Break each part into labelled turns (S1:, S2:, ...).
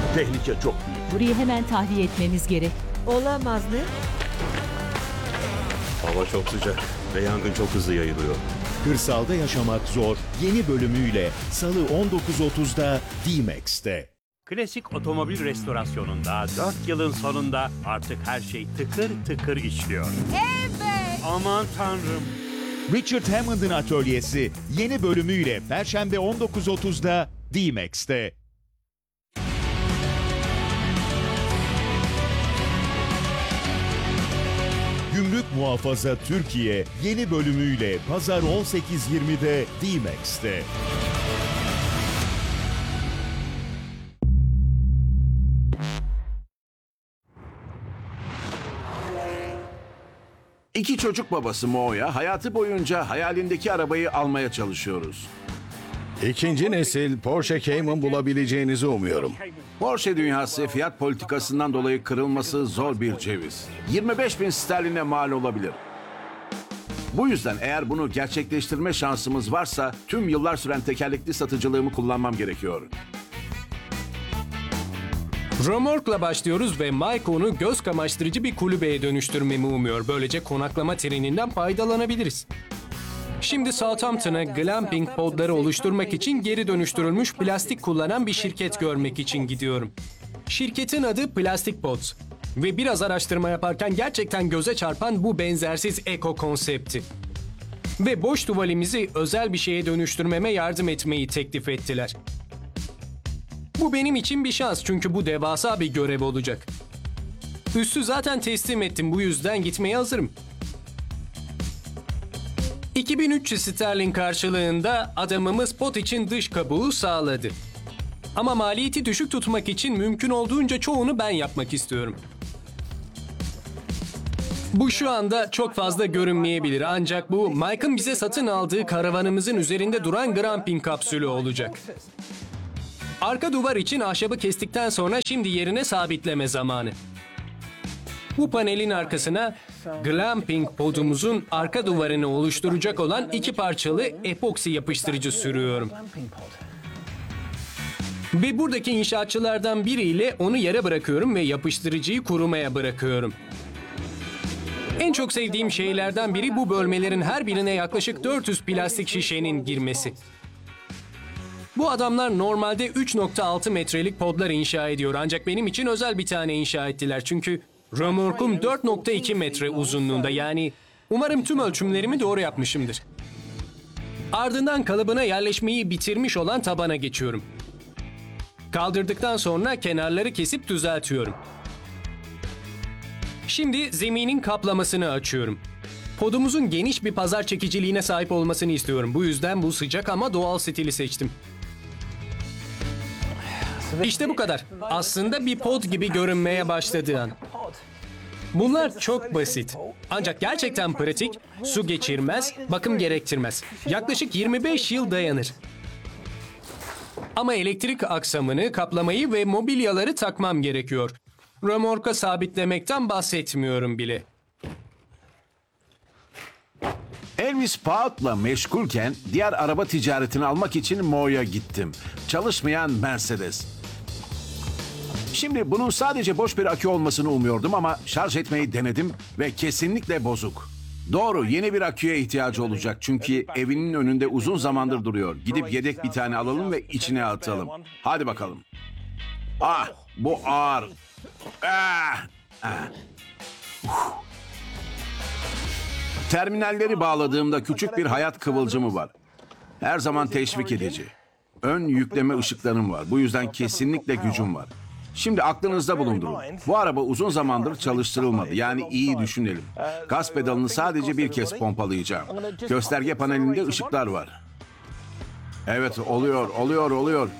S1: Tehlike çok büyük.
S2: Burayı hemen tahliye etmemiz gerek.
S3: Olamaz mı?
S1: Hava çok sıcak ve yangın çok hızlı yayılıyor.
S4: Kırsalda Yaşamak Zor yeni bölümüyle Salı 19.30'da D-Max'te.
S5: Klasik otomobil restorasyonunda 4 yılın sonunda artık her şey tıkır tıkır işliyor. Evet! Aman tanrım!
S4: Richard Hammond'ın Atölyesi yeni bölümüyle Perşembe 19.30'da D-Max'te. Gümrük Muhafaza Türkiye yeni bölümüyle Pazar 18.20'de D-Max'te.
S6: İki çocuk babası Mo'ya hayatı boyunca hayalindeki arabayı almaya çalışıyoruz.
S7: İkinci nesil Porsche Cayman bulabileceğinizi umuyorum.
S6: Porsche dünyası fiyat politikasından dolayı kırılması zor bir ceviz. 25.000 sterline mal olabilir. Bu yüzden eğer bunu gerçekleştirme şansımız varsa tüm yıllar süren tekerlekli satıcılığımı kullanmam gerekiyor.
S8: Römork'la başlıyoruz ve Mike onu göz kamaştırıcı bir kulübeye dönüştürmemi umuyor. Böylece konaklama treninden faydalanabiliriz. Şimdi Southampton'a glamping podları oluşturmak için geri dönüştürülmüş plastik kullanan bir şirket görmek için gidiyorum. Şirketin adı Plastic Pods ve biraz araştırma yaparken gerçekten göze çarpan bu benzersiz eko konsepti. Ve boş tuvalimizi özel bir şeye dönüştürmeme yardım etmeyi teklif ettiler. Bu benim için bir şans çünkü bu devasa bir görev olacak. Üssü zaten teslim ettim, bu yüzden gitmeye hazırım. 2300 sterlin karşılığında adamımız pot için dış kabuğu sağladı. Ama maliyeti düşük tutmak için mümkün olduğunca çoğunu ben yapmak istiyorum. Bu şu anda çok fazla görünmeyebilir ancak bu Mike'ın bize satın aldığı karavanımızın üzerinde duran glamping kapsülü olacak. Arka duvar için ahşabı kestikten sonra şimdi yerine sabitleme zamanı. Bu panelin arkasına glamping podumuzun arka duvarını oluşturacak olan 2 parçalı epoksi yapıştırıcı sürüyorum. Ve buradaki inşaatçılardan biriyle onu yere bırakıyorum ve yapıştırıcıyı kurumaya bırakıyorum. En çok sevdiğim şeylerden biri bu bölmelerin her birine yaklaşık 400 plastik şişenin girmesi. Bu adamlar normalde 3.6 metrelik podlar inşa ediyor ancak benim için özel bir tane inşa ettiler çünkü römorkum 4.2 metre uzunluğunda, yani umarım tüm ölçümlerimi doğru yapmışımdır. Ardından kalıbına yerleşmeyi bitirmiş olan tabana geçiyorum. Kaldırdıktan sonra kenarları kesip düzeltiyorum. Şimdi zeminin kaplamasını açıyorum. Podumuzun geniş bir pazar çekiciliğine sahip olmasını istiyorum. Bu yüzden bu sıcak ama doğal stili seçtim. İşte bu kadar. Aslında bir pod gibi görünmeye başladığı an. Bunlar çok basit. Ancak gerçekten pratik, su geçirmez, bakım gerektirmez. Yaklaşık 25 yıl dayanır. Ama elektrik aksamını, kaplamayı ve mobilyaları takmam gerekiyor. Römorka sabitlemekten bahsetmiyorum bile.
S6: Elvis Pout'la meşgulken diğer araba ticaretini almak için Mo'ya gittim. Çalışmayan Mercedes. Şimdi bunun sadece boş bir akü olmasını umuyordum ama şarj etmeyi denedim ve kesinlikle bozuk. Doğru, yeni bir aküye ihtiyacı olacak çünkü evinin önünde uzun zamandır duruyor. Gidip yedek bir tane alalım ve içine atalım. Hadi bakalım. Ah, bu ağır. Ah, ah. Terminalleri bağladığımda küçük bir hayat kıvılcımı var. Her zaman teşvik edici. Ön yükleme ışıklarım var. Bu yüzden kesinlikle gücüm var. Şimdi aklınızda bulundurun. Bu araba uzun zamandır çalıştırılmadı. Yani iyi düşünelim. Gaz pedalını sadece bir kez pompalayacağım. Gösterge panelinde ışıklar var. Evet, oluyor.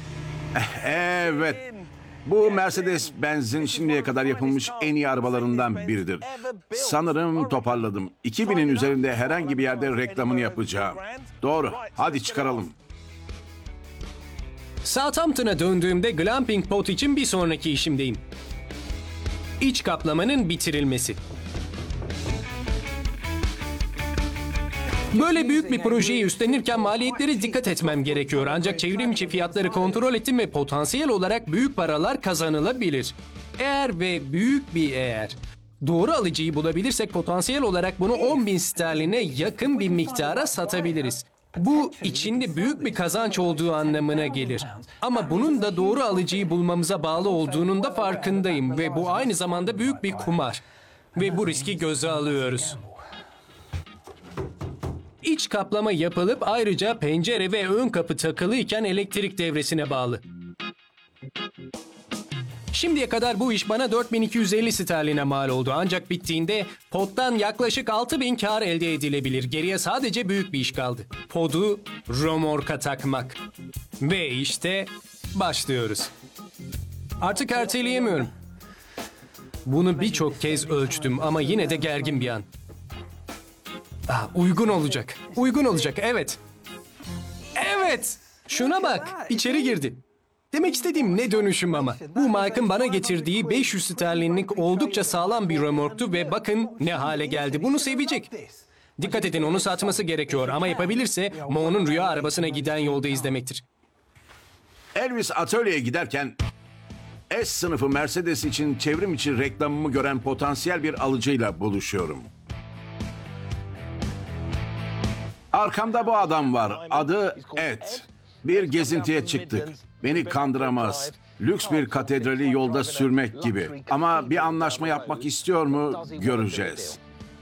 S6: Evet. Bu Mercedes-Benz'in şimdiye kadar yapılmış en iyi arabalarından biridir. Sanırım toparladım. 2000'in üzerinde herhangi bir yerde reklamını yapacağım. Doğru, hadi çıkaralım.
S8: Southampton'a döndüğümde glamping pod için bir sonraki işimdeyim. İç kaplamanın bitirilmesi. Böyle büyük bir projeyi üstlenirken maliyetlere dikkat etmem gerekiyor. Ancak çevrim içi fiyatları kontrol ettim ve potansiyel olarak büyük paralar kazanılabilir. Eğer doğru alıcıyı bulabilirsek potansiyel olarak bunu 10.000 sterline yakın bir miktara satabiliriz. Bu içinde büyük bir kazanç olduğu anlamına gelir. Ama bunun da doğru alıcıyı bulmamıza bağlı olduğunun da farkındayım ve bu aynı zamanda büyük bir kumar. Ve bu riski göze alıyoruz. İç kaplama yapılıp ayrıca pencere ve ön kapı takılıyken elektrik devresine bağlı. Şimdiye kadar bu iş bana 4250 sterline mal oldu. Ancak bittiğinde poddan yaklaşık 6000 kar elde edilebilir. Geriye sadece büyük bir iş kaldı. Podu römorka takmak. Ve işte başlıyoruz. Artık erteleyemiyorum. Bunu birçok kez ölçtüm ama yine de gergin bir an. Uygun olacak. Uygun olacak, evet. Evet! Şuna bak, içeri girdi. Demek istediğim ne dönüşüm ama. Bu Mike'ın bana getirdiği 500 sterlinlik oldukça sağlam bir römorktu ve bakın ne hale geldi. Bunu sevecek. Dikkat edin, onu satması gerekiyor ama yapabilirse Mo'nun rüya arabasına giden yoldayız demektir.
S6: Elvis atölyeye giderken S sınıfı Mercedes için çevrim içi reklamımı gören potansiyel bir alıcıyla buluşuyorum. Arkamda bu adam var. Adı Ed. Bir gezintiye çıktık. Beni kandıramaz. Lüks bir katedrali yolda sürmek gibi. Ama bir anlaşma yapmak istiyor mu göreceğiz.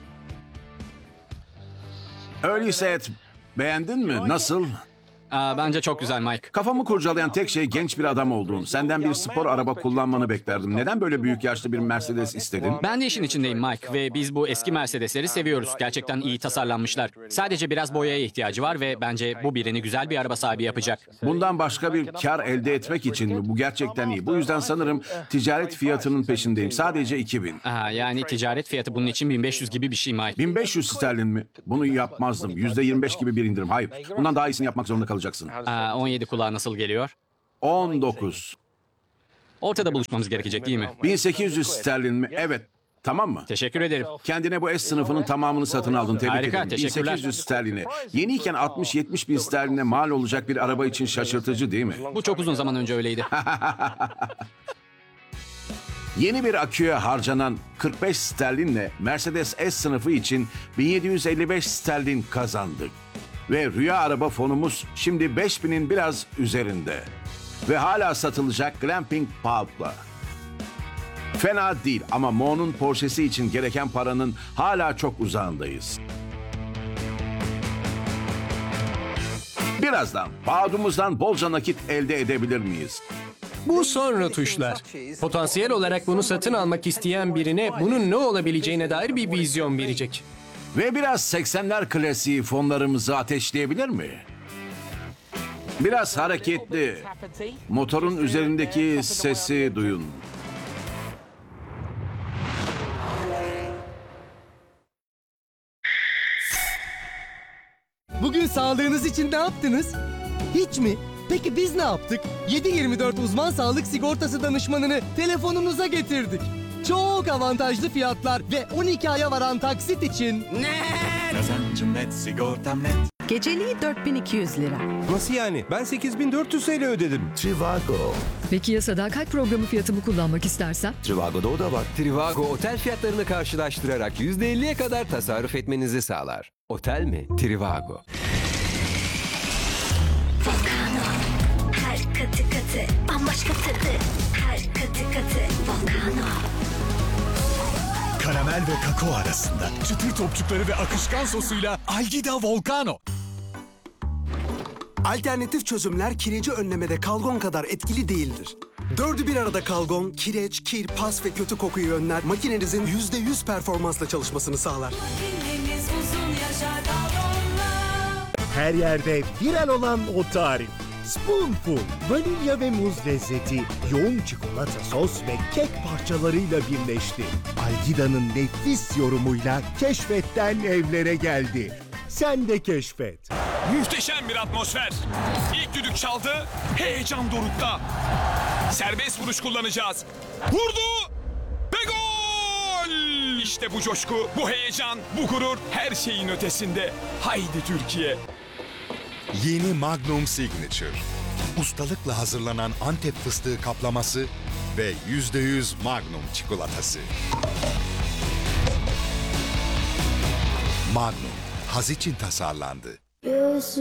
S6: Öyleyse Ed, beğendin mi? Nasıl?
S3: Bence çok güzel Mike.
S6: Kafamı kurcalayan tek şey genç bir adam olduğun. Senden bir spor araba kullanmanı beklerdim. Neden böyle büyük yaşlı bir Mercedes istedin?
S3: Ben de işin içindeyim Mike ve biz bu eski Mercedesleri seviyoruz. Gerçekten iyi tasarlanmışlar. Sadece biraz boyaya ihtiyacı var ve bence bu birini güzel bir araba sahibi yapacak.
S6: Bundan başka bir kar elde etmek için mi? Bu gerçekten iyi. Bu yüzden sanırım ticaret fiyatının peşindeyim. Sadece 2000.
S3: Yani ticaret fiyatı bunun için 1500 gibi bir şey Mike.
S6: 1500 sterlin mi? Bunu yapmazdım. %25 gibi bir indirim. Hayır. Bundan daha iyisini yapmak zorunda kalacaksın.
S3: 17 kulağa nasıl geliyor?
S6: 19.
S3: Ortada buluşmamız gerekecek değil mi?
S6: 1800 sterlin mi? Evet. Tamam mı?
S3: Teşekkür ederim.
S6: Kendine bu S sınıfının tamamını satın aldın. Tebrik
S3: Harika,
S6: ederim.
S3: teşekkürler.
S6: 1800 sterline. Yeniyken 60-70 bin sterline mal olacak bir araba için şaşırtıcı değil mi?
S3: Bu çok uzun zaman önce öyleydi.
S6: Yeni bir aküye harcanan 45 sterlinle Mercedes S sınıfı için 1755 sterlin kazandık. Ve rüya araba fonumuz şimdi 5000'in biraz üzerinde. Ve hala satılacak Glamping Pulp'la. Fena değil ama Mo'nun Porsche'si için gereken paranın hala çok uzağındayız. Birazdan Bağdumuzdan bolca nakit elde edebilir miyiz?
S8: Bu sonra tuşlar. Potansiyel olarak bunu satın almak isteyen birine bunun ne olabileceğine dair bir vizyon verecek.
S6: Ve biraz 80'ler klasiği fonlarımızı ateşleyebilir mi? Biraz hareketli. Motorun üzerindeki sesi duyun.
S9: Bugün sağlığınız için ne yaptınız? Hiç mi? Peki biz ne yaptık? 7/24 uzman sağlık sigortası danışmanını telefonunuza getirdik. Çok avantajlı fiyatlar ve 12 aya varan taksit için...
S10: Kazancım net, sigortam net.
S11: Geceliği 4200 lira.
S10: Nasıl yani? Ben 8400 TL ödedim.
S7: Trivago.
S11: Peki ya sadakat programı fiyatımı kullanmak istersem?
S10: Trivago'da o da var. Trivago otel fiyatlarını karşılaştırarak %50'ye kadar tasarruf etmenizi sağlar. Otel mi? Trivago.
S12: Volcano. Her katı katı bambaşka tadı. Her katı katı Volcano.
S13: Karamel ve kakao arasında çıtır topçukları ve akışkan sosuyla Algida Volcano.
S14: Alternatif çözümler kireci önlemede Calgon kadar etkili değildir. Dördü bir arada Calgon, kireç, kir, pas ve kötü kokuyu önler, makinenizin %100 performansla çalışmasını sağlar.
S4: Her yerde viral olan o tarif. Spoonful, vanilya ve muz lezzeti, yoğun çikolata sos ve kek parçalarıyla birleşti. Algida'nın nefis yorumuyla keşfetten evlere geldi. Sen de keşfet.
S13: Muhteşem bir atmosfer. İlk düdük çaldı, heyecan dorukta. Serbest vuruş kullanacağız. Vurdu ve gol! İşte bu coşku, bu heyecan, bu gurur her şeyin ötesinde. Haydi Türkiye.
S15: Yeni Magnum Signature. Ustalıkla hazırlanan Antep fıstığı kaplaması ve %100 Magnum çikolatası. Magnum, haz için tasarlandı.